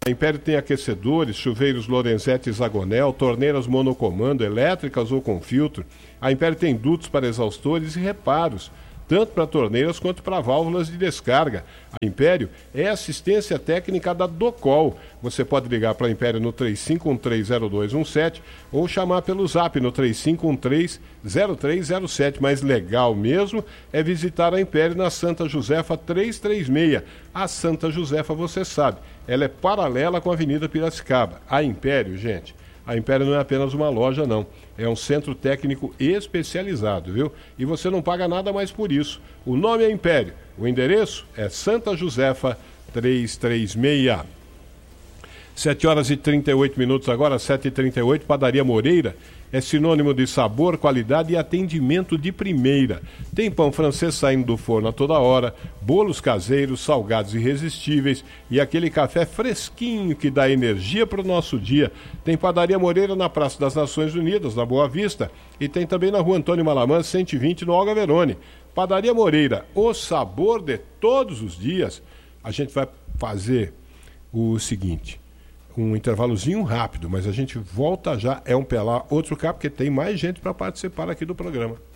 A Império tem aquecedores, chuveiros Lorenzetti e Zagonel, torneiras monocomando, elétricas ou com filtro. A Império tem dutos para exaustores e reparos, tanto para torneiras quanto para válvulas de descarga. A Império é assistência técnica da Docol. Você pode ligar para a Império no 35130217 ou chamar pelo zap no 35130307. Mas legal mesmo é visitar a Império na Santa Josefa 336. A Santa Josefa, você sabe, ela é paralela com a Avenida Piracicaba. A Império, gente, a Império não é apenas uma loja, não. É um centro técnico especializado, viu? E você não paga nada mais por isso. O nome é Império. O endereço é Santa Josefa 336. 7h38 agora, 7h38. Padaria Moreira é sinônimo de sabor, qualidade e atendimento de primeira. Tem pão francês saindo do forno a toda hora, bolos caseiros, salgados irresistíveis e aquele café fresquinho que dá energia para o nosso dia. Tem Padaria Moreira na Praça das Nações Unidas, na Boa Vista, e tem também na Rua Antônio Malamã, 120, no Olga Verone. Padaria Moreira, o sabor de todos os dias. A gente vai fazer o seguinte: um intervalozinho rápido, mas a gente volta já. É um pelar, outro cá, porque tem mais gente para participar aqui do programa.